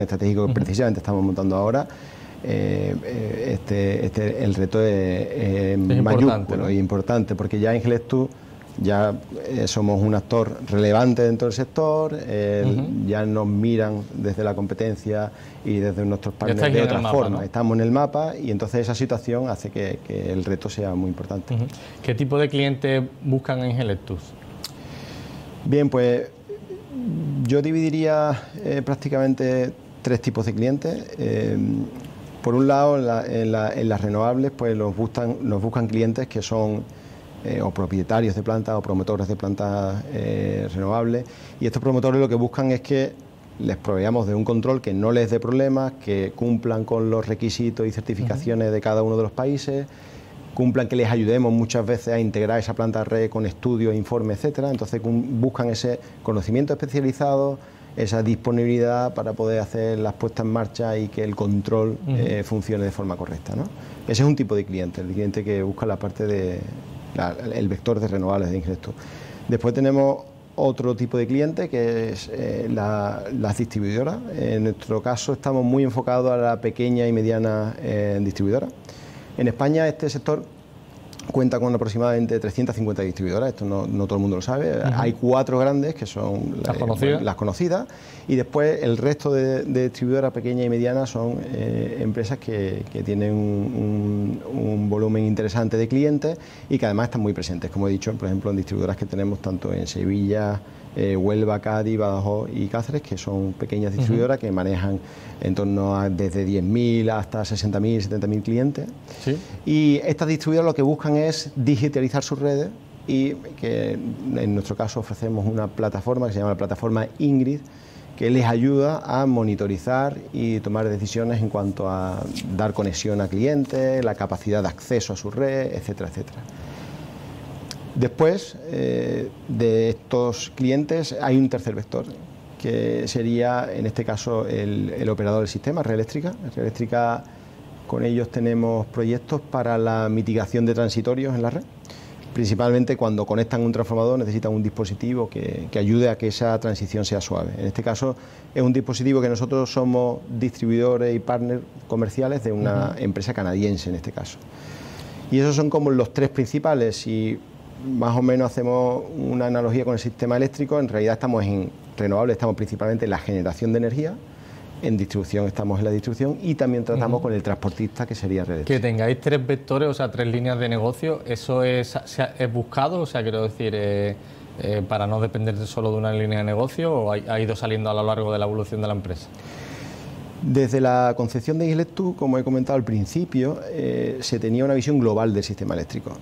estratégico que precisamente estamos montando ahora, el reto es mayúsculo y importante, porque ya en Gelectus ya somos un actor relevante dentro del sector, ya nos miran desde la competencia y desde nuestros partners de otra forma, ¿no? Estamos en el mapa y entonces esa situación hace que el reto sea muy importante. ¿Qué tipo de clientes buscan en Gelectus? Bien, pues yo dividiría prácticamente 3 tipos de clientes. Por un lado, en las renovables, pues nos buscan clientes que son o propietarios de plantas o promotores de plantas renovables, y estos promotores lo que buscan es que les proveamos de un control que no les dé problemas, que cumplan con los requisitos y certificaciones de cada uno de los países, cumplan, que les ayudemos muchas veces a integrar esa planta red con estudios, informes, etcétera. Entonces buscan ese conocimiento especializado, esa disponibilidad para poder hacer las puestas en marcha y que el control funcione de forma correcta, ¿no? Ese es un tipo de cliente, el cliente que busca la parte de el vector de renovables de Gelectus. Después tenemos otro tipo de cliente que es las distribuidoras. En nuestro caso estamos muy enfocados a la pequeña y mediana distribuidora. En España este sector cuenta con aproximadamente 350 distribuidoras, esto no todo el mundo lo sabe. Hay 4 grandes que son las conocidas, y después el resto de distribuidoras pequeñas y medianas son empresas que tienen un volumen interesante de clientes y que además están muy presentes, como he dicho, por ejemplo, en distribuidoras que tenemos tanto en Sevilla, Huelva, Cádiz, Badajoz y Cáceres, que son pequeñas distribuidoras que manejan en torno a desde 10.000 hasta 60.000, 70.000 clientes. ¿Sí? Y estas distribuidoras lo que buscan es digitalizar sus redes, y que en nuestro caso ofrecemos una plataforma que se llama la plataforma Ingrid, que les ayuda a monitorizar y tomar decisiones en cuanto a dar conexión a clientes, la capacidad de acceso a su red, etcétera, etcétera. Después de estos clientes hay un tercer vector, que sería en este caso el operador del sistema, Red Eléctrica. Red Eléctrica, con ellos tenemos proyectos para la mitigación de transitorios en la red. Principalmente cuando conectan un transformador necesitan un dispositivo que ayude a que esa transición sea suave. En este caso es un dispositivo que nosotros somos distribuidores y partners comerciales de una empresa canadiense en este caso. Y esos son como los 3 principales. Y más o menos hacemos una analogía con el sistema eléctrico, en realidad estamos en renovables, estamos principalmente en la generación de energía, en distribución estamos en la distribución y también tratamos con el transportista, que sería Red Eléctrica. Que tengáis 3 vectores, o sea, 3 líneas de negocio, ¿eso es buscado? O sea, quiero decir, para no depender solo de una línea de negocio, ¿o ha ido saliendo a lo largo de la evolución de la empresa? Desde la concepción de Gelectus, como he comentado al principio, se tenía una visión global del sistema eléctrico.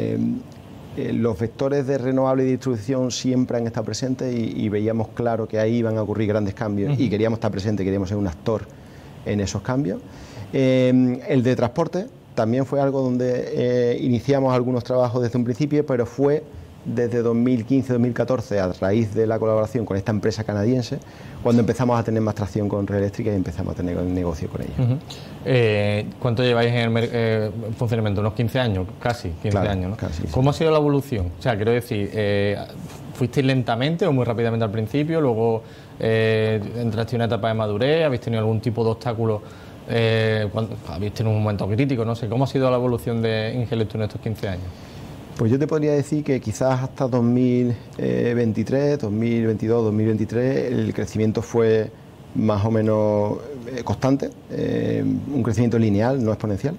Los vectores de renovable y distribución siempre han estado presentes y veíamos claro que ahí iban a ocurrir grandes cambios y queríamos estar presentes, queríamos ser un actor en esos cambios. El de transporte también fue algo donde iniciamos algunos trabajos desde un principio, pero fue desde 2015-2014, a raíz de la colaboración con esta empresa canadiense, cuando empezamos a tener más tracción con Red Eléctrica y empezamos a tener negocio con ella. ¿Cuánto lleváis en el funcionamiento? ¿Unos 15 años? Casi 15 años, ¿no? Casi, sí. ¿Cómo ha sido la evolución? O sea, quiero decir, ¿fuisteis lentamente o muy rápidamente al principio? Luego entrasteis en una etapa de madurez, ¿habéis tenido algún tipo de obstáculo? ¿Habéis tenido un momento crítico? No sé, ¿cómo ha sido la evolución de Gelectus en estos 15 años? Pues yo te podría decir que quizás hasta 2023, 2022, 2023 el crecimiento fue más o menos constante, un crecimiento lineal, no exponencial.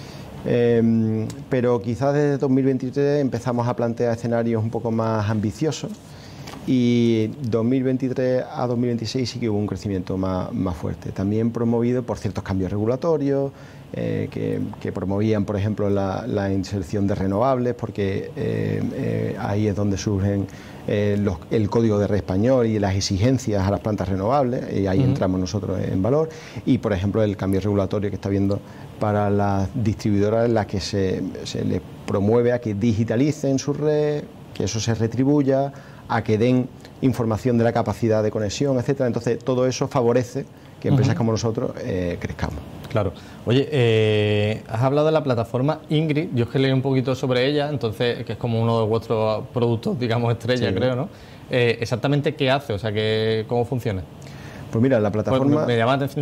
Pero quizás desde 2023 empezamos a plantear escenarios un poco más ambiciosos, y 2023 a 2026 sí que hubo un crecimiento más fuerte, también promovido por ciertos cambios regulatorios que promovían, por ejemplo, la inserción de renovables, porque ahí es donde surgen el código de red español y las exigencias a las plantas renovables, y ahí entramos nosotros en valor, y por ejemplo el cambio regulatorio que está habiendo para las distribuidoras, en las que se les promueve a que digitalicen su red, que eso se retribuya, a que den información de la capacidad de conexión, etcétera. Entonces todo eso favorece que empresas como nosotros crezcamos. Claro. Oye, has hablado de la plataforma Ingrid. Yo es que leí un poquito sobre ella, entonces, que es como uno de vuestros productos, digamos, estrella, sí, creo, ¿no? Exactamente qué hace, o sea, ¿cómo funciona? Pues mira, la Pues plataforma... me llama la atención